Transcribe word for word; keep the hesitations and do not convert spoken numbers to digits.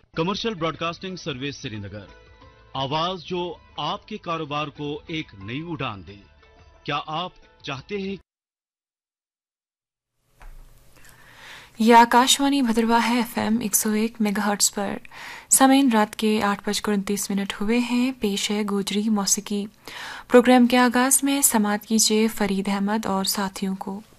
Commercial broadcasting service Srinagar, आवाज जो आपके कारोबार को एक नई उड़ान दे। क्या आप चाहते हैं? यह आकाशवाणी भद्रवाह है एफएम एक सौ एक मेगाहर्ट्ज पर। समय रात के आठ बजकर उनतीस मिनट हुए हैं। पेश है गोजरी मौसीकी। प्रोग्राम के आगाज में समात कीजिए फरीद अहमद और साथियों को।